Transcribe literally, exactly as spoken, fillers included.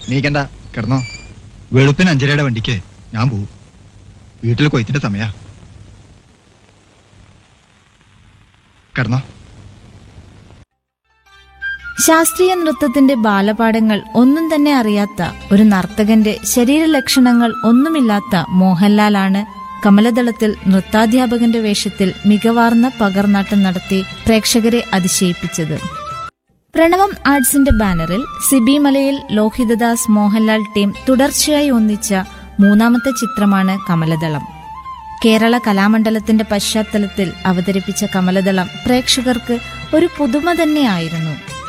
നീക്കണ്ട, കിടന്നോ. വെളുപ്പിന് അഞ്ചരയുടെ വണ്ടിക്ക് ഞാൻ പോവും. വീട്ടിൽ കൊയ്ത്തിന്റെ സമയാ. കിടന്നോ. ശാസ്ത്രീയ നൃത്തത്തിന്റെ ബാലപാഠങ്ങൾ ഒന്നും തന്നെ അറിയാത്ത ഒരു നർത്തകന്റെ ശരീരലക്ഷണങ്ങൾ ഒന്നുമില്ലാത്ത മോഹൻലാലാണ് കമലദളത്തിൽ നൃത്താധ്യാപകന്റെ വേഷത്തിൽ മികവാർന്ന പകർന്നാട്ടം നടത്തി പ്രേക്ഷകരെ അതിശയിപ്പിച്ചത്. പ്രണവം ആർട്സിന്റെ ബാനറിൽ സിബി മലയിൽ, ലോഹിതദാസ്, മോഹൻലാൽ ടീം തുടർച്ചയായി ഒന്നിച്ച മൂന്നാമത്തെ ചിത്രമാണ് കമലദളം. കേരള കലാമണ്ഡലത്തിന്റെ പശ്ചാത്തലത്തിൽ അവതരിപ്പിച്ച കമലദളം പ്രേക്ഷകർക്ക് ഒരു പുതുമ തന്നെയായിരുന്നു.